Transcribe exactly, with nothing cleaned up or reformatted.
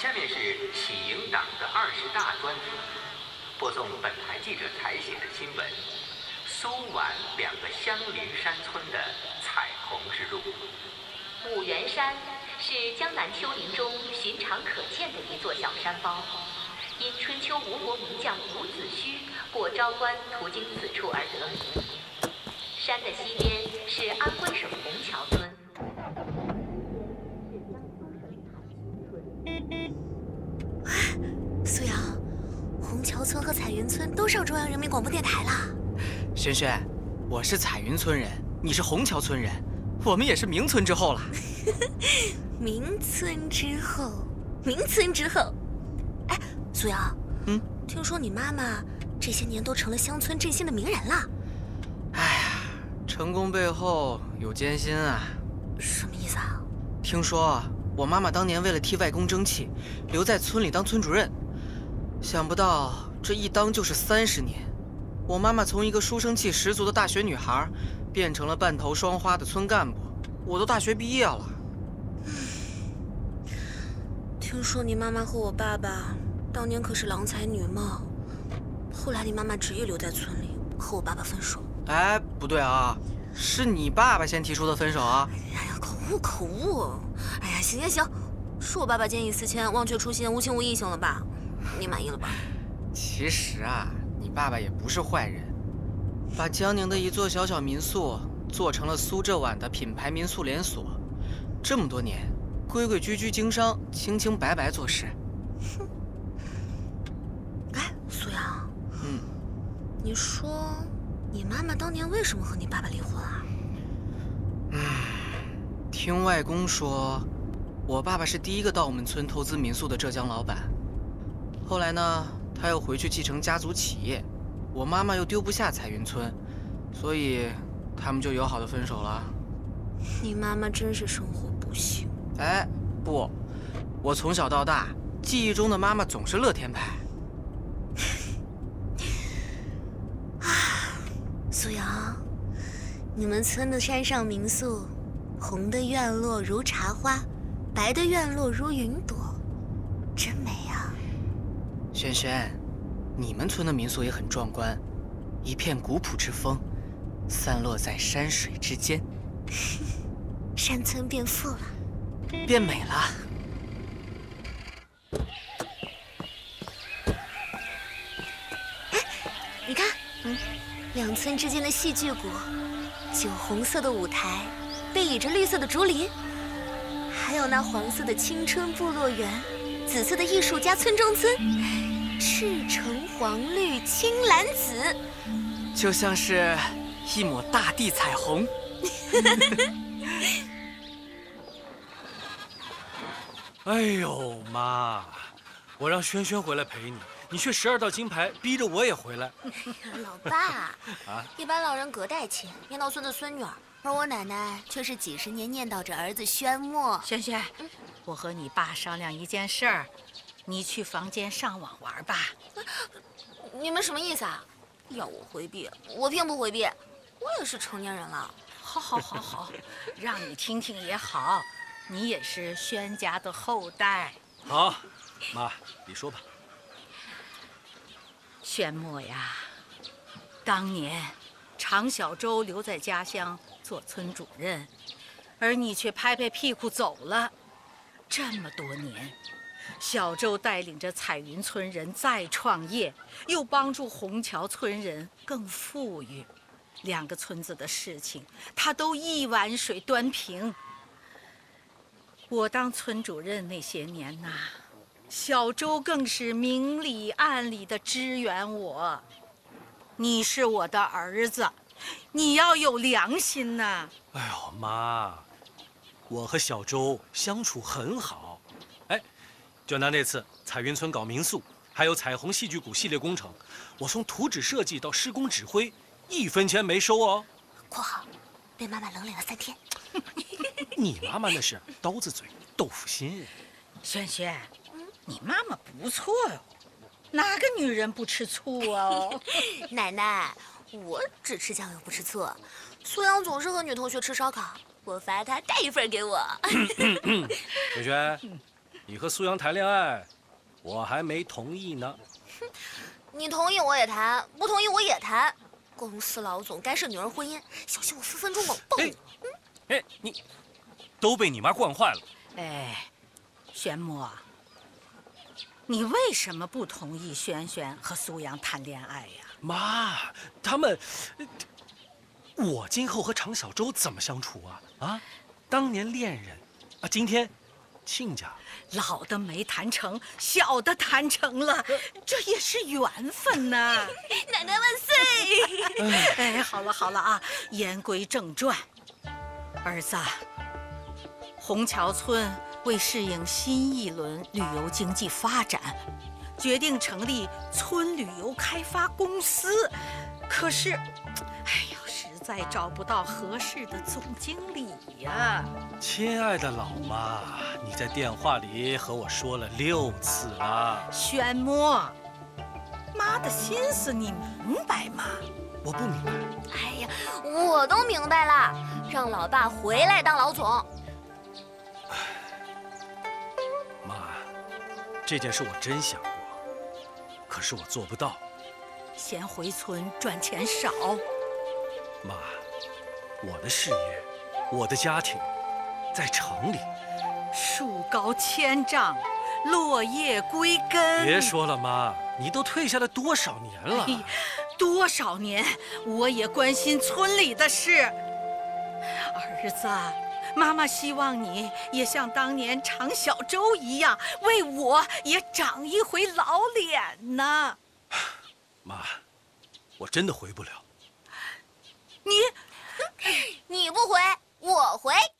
下面是启营党的二十大专题，播送本台记者采写的新闻：苏皖两个相邻山村的彩虹之路。 五原山是江南丘陵中寻常可见的一座小山包，因春秋吴国名将伍子胥过昭关途经此处而得名。山的西边是安徽省虹桥村。 苏阳，虹桥村和彩云村都上中央人民广播电台了。 轩轩，我是彩云村人，你是虹桥村人，我们也是名村之后了。 名村之后，名村之后。哎，苏阳， 嗯， 听说你妈妈这些年都成了乡村振兴的名人了。 哎呀，成功背后有艰辛啊。 什么意思啊？ 听说我妈妈当年为了替外公争气，留在村里当村主任。想不到这一当就是三十年，我妈妈从一个书生气十足的大学女孩，变成了半头双花的村干部。我都大学毕业了。 听说你妈妈和我爸爸当年可是郎才女貌，后来你妈妈执意留在村里，和我爸爸分手。 哎，不对啊，是你爸爸先提出的分手啊！ 哎呀，口误口误！哎呀，行行行，是我爸爸见异思迁，忘却初心，无情无义行了吧？你满意了吧？ 其实啊，你爸爸也不是坏人，把江宁的一座小小民宿做成了苏浙皖的品牌民宿连锁，这么多年，规规矩矩经商，清清白白做事。 哼。哎，苏阳， 嗯， 你说你妈妈当年为什么和你爸爸离婚啊？ 嗯，听外公说，我爸爸是第一个到我们村投资民宿的浙江老板。后来呢，他又回去继承家族企业，我妈妈又丢不下彩云村，所以他们就友好的分手了。 你妈妈真是生活不幸。 哎，不，我从小到大记忆中的妈妈总是乐天派。 啊，苏阳，你们村的山上民宿，红的院落如茶花，白的院落如云朵，真美啊！ 轩轩，你们村的民宿也很壮观，一片古朴之风，散落在山水之间。 山村变富了， 变美了。 哎，你看，嗯，两村之间的戏剧谷，酒红色的舞台，背倚着绿色的竹林，还有那黄色的青春部落园，紫色的艺术家村中村，赤橙黄绿青蓝紫， 就像是一抹大地彩虹。 哎呦妈，我让轩轩回来陪你，你却十二道金牌，逼着我也回来。 老爸，啊，一般老人隔代亲，念叨孙子孙女儿，而我奶奶却是几十年念叨着儿子宣墨。 轩轩，嗯、我和你爸商量一件事儿，你去房间上网玩吧。 你们什么意思啊？要我回避，我并不回避，我也是成年人了。 好，好，好，好，让你听听也好，你也是轩家的后代。 好，妈，你说吧。 宣墨呀，当年常小周留在家乡做村主任，而你却拍拍屁股走了。这么多年，小周带领着彩云村人再创业，又帮助虹桥村人更富裕，两个村子的事情他都一碗水端平。我当村主任那些年呐，小周更是明里暗里的支援我。你是我的儿子，你要有良心呐！ 哎呦妈，我和小周相处很好。哎，就拿那次彩云村搞民宿，还有彩虹戏剧谷系列工程，我从图纸设计到施工指挥，一分钱没收哦。 括号，被妈妈冷脸了三天。 你妈妈那是刀子嘴豆腐心。 轩轩，你妈妈不错哟，哪个女人不吃醋哦？ 奶奶，我只吃酱油不吃醋。苏阳总是和女同学吃烧烤，我罚他带一份给我。 轩轩， 你和苏阳谈恋爱，我还没同意呢。 你同意我也谈，不同意我也谈。公司老总干涉女儿婚姻，小心我分分钟猛爆你！ 哎，你都被你妈惯坏了。 哎，玄木啊，你为什么不同意轩轩和苏阳谈恋爱呀？ 妈，他们，我今后和常小舟怎么相处啊？啊，当年恋人，啊，今天亲家。 老的没谈成，小的谈成了，这也是缘分呐。 奶奶万岁！ 哎，好了好了啊，言归正传，儿子，虹桥村为适应新一轮旅游经济发展，决定成立村旅游开发公司。可是，哎呀，实在找不到合适的总经理呀。 亲爱的老妈，你在电话里和我说了六次了。 玄木，妈的心思你明白吗？ 我不明白。 哎呀，我都明白了，让老爸回来当老总。 妈，这件事我真想过，可是我做不到。 先回村赚钱少。 妈，我的事业，我的家庭，在城里。 树高千丈，落叶归根。 别说了，妈，你都退下来多少年了？ 哎，多少年，我也关心村里的事。儿子，妈妈希望你也像当年常小舟一样，为我也长一回老脸呢。 妈，我真的回不了。 你， 你不回，我回。